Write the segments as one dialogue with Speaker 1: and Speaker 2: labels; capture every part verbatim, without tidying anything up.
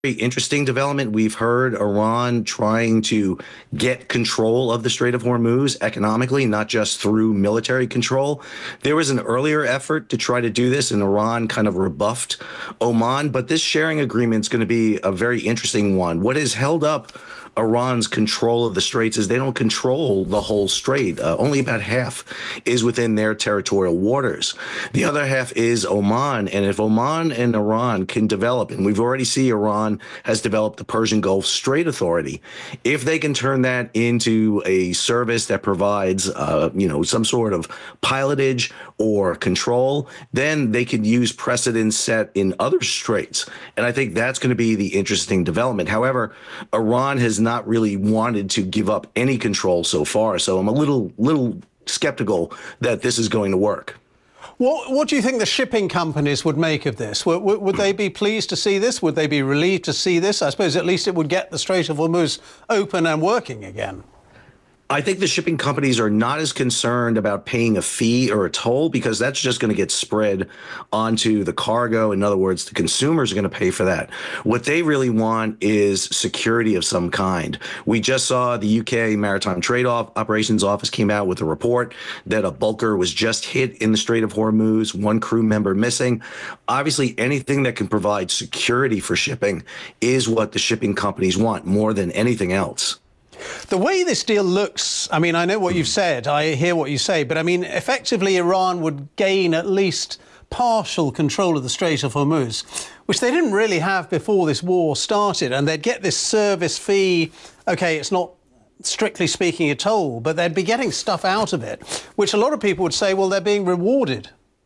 Speaker 1: very interesting development. We've heard Iran trying to get control of the Strait of Hormuz economically, not just through military control. There was an earlier effort to try to do this, and Iran kind of rebuffed Oman. But this sharing agreement is going to be a very interesting one. What has held up Iran's control of the straits is they don't control the whole strait. Uh, only about half is within their territorial waters. The other half is Oman. And if Oman and Iran can develop, and we've already seen Iran has developed the Persian Gulf Strait Authority, if they can turn that into a service that provides, uh, you know, some sort of pilotage or control, then they could use precedents set in other straits. And I think that's going to be the interesting development. However, Iran has not really wanted to give up any control so far. So I'm a little little skeptical that this is going to work.
Speaker 2: What, what do you think the shipping companies would make of this? Would, would, would they be pleased to see this? Would they be relieved to see this? I suppose at least it would get the Strait of Hormuz open and working again.
Speaker 1: I think the shipping companies are not as concerned about paying a fee or a toll, because that's just going to get spread onto the cargo. In other words, the consumers are going to pay for that. What they really want is security of some kind. We just saw the U K Maritime Trade Operations Office came out with a report that a bulker was just hit in the Strait of Hormuz, one crew member missing. Obviously, anything that can provide security for shipping is what the shipping companies want more than anything else.
Speaker 2: The way this deal looks, I mean, I know what you've said, I hear what you say, but I mean, effectively, Iran would gain at least partial control of the Strait of Hormuz, which they didn't really have before this war started, and they'd get this service fee. OK, it's not strictly speaking a toll, but they'd be getting stuff out of it, which a lot of people would say, well, they're being rewarded.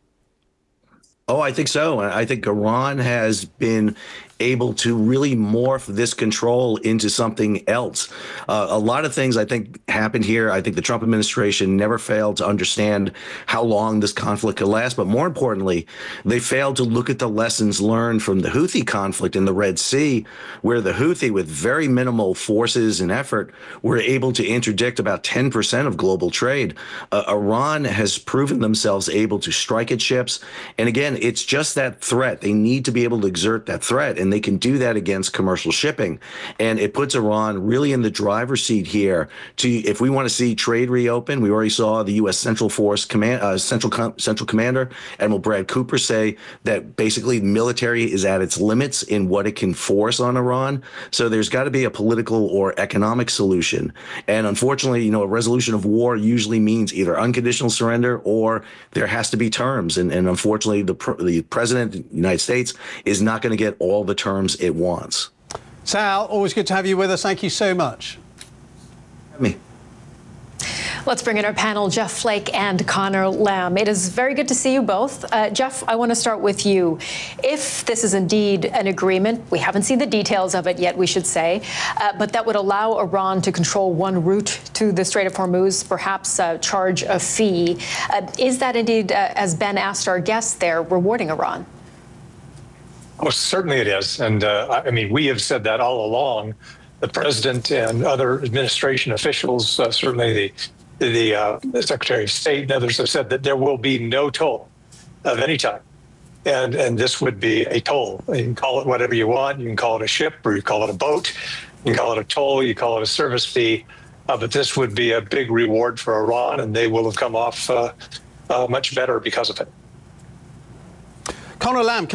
Speaker 1: Oh, I think so. I think Iran has been able to really morph this control into something else. Uh, a lot of things I think happened here. I think the Trump administration never failed to understand how long this conflict could last. But more importantly, they failed to look at the lessons learned from the Houthi conflict in the Red Sea, where the Houthi, with very minimal forces and effort, were able to interdict about ten percent of global trade. Uh, Iran has proven themselves able to strike at ships. And again, it's just that threat. They need to be able to exert that threat. And they can do that against commercial shipping. And it puts Iran really in the driver's seat here to, if we want to see trade reopen. We already saw the U S Central Force Command, uh, Central Com Central Commander, Admiral Brad Cooper, say that basically military is at its limits in what it can force on Iran. So there's got to be a political or economic solution. And unfortunately, you know, a resolution of war usually means either unconditional surrender or there has to be terms. And, and unfortunately, the, pr the president of the United States is not going to get all the terms it wants.
Speaker 2: Sal, always good to have you with us. Thank you so much.
Speaker 1: Me.
Speaker 3: Let's bring in our panel, Jeff Flake and Connor Lamb. It is very good to see you both. Uh, Jeff, I want to start with you. If this is indeed an agreement, we haven't seen the details of it yet, we should say, uh, but that would allow Iran to control one route to the Strait of Hormuz, perhaps uh, charge a fee. Uh, is that indeed, uh, as Ben asked our guest there, rewarding Iran?
Speaker 4: Oh, certainly it is. And uh, I mean, we have said that all along. The president and other administration officials, uh, certainly the the, uh, the Secretary of State and others, have said that there will be no toll of any type. And, and this would be a toll. You can call it whatever you want. You can call it a ship, or you call it a boat. You can call it a toll. You call it a service fee. Uh, but this would be a big reward for Iran, and they will have come off uh, uh, much better because of it.
Speaker 2: Connor Lamb.